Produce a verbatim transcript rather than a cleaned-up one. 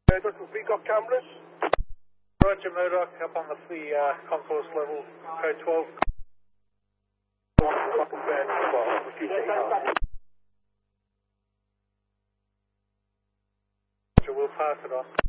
Roger, have we got cameras? Roger, Murdoch, up on the free uh, concourse level, code twelve. We'll pass it on.